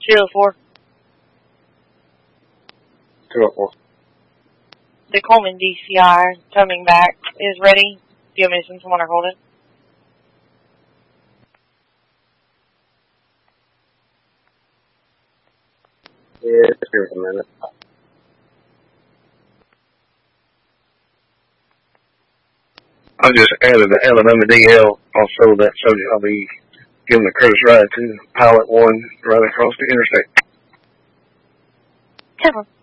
204. 204. The Coleman DCI coming back is ready. Do you want me to send someone or hold it? Yeah, just give us a minute. I just added an Alabama DL also that subject. I'll be giving the Curtis ride to Pilot 1 right across the interstate. 10-4.